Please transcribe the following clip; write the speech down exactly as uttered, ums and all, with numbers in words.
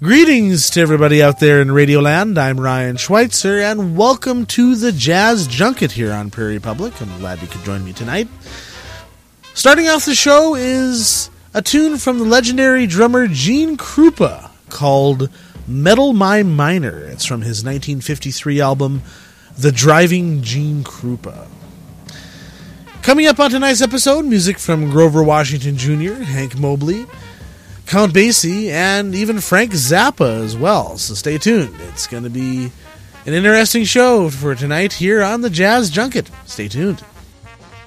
Greetings to everybody out there in Radioland. I'm Ryan Schweitzer, and welcome to the Jazz Junket here on Prairie Public. I'm glad you could join me tonight. Starting off the show is a tune from the legendary drummer Gene Krupa called Metal My Minor. It's from his nineteen fifty-three album, The Driving Gene Krupa. Coming up on tonight's episode, music from Grover Washington Junior, Hank Mobley, Count Basie, and even Frank Zappa as well. So stay tuned. It's going to be an interesting show for tonight here on the Jazz Junket. Stay tuned.